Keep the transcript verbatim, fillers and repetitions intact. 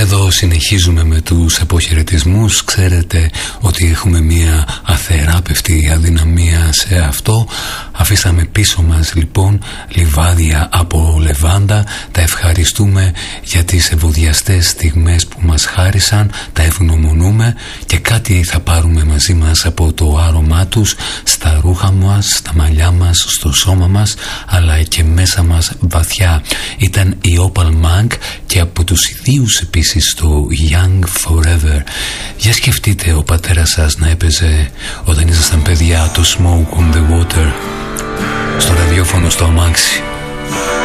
Εδώ συνεχίζουμε με τους αποχαιρετισμούς. Ξέρετε ότι έχουμε μια αθεράπευτη αδυναμία σε αυτό. Αφήσαμε πίσω μας λοιπόν λιβάδια από λεβάντα. Τα ευχαριστούμε για τις ευωδιαστές στιγμές που μας χάρισαν. Τα ευγνωμονούμε και κάτι θα πάρουμε μαζί μας από το άρωμά τους, στα ρούχα μας, στα μαλλιά μας, στο σώμα μας, αλλά και μέσα μας βαθιά. Ήταν η Opal Monk και από τους ιδίους επίσης το Young Forever. Για σκεφτείτε ο πατέρας σας να έπαιζε όταν ήσασταν παιδιά το Smoke on the Water στο ραδιόφωνο στο αμάξι.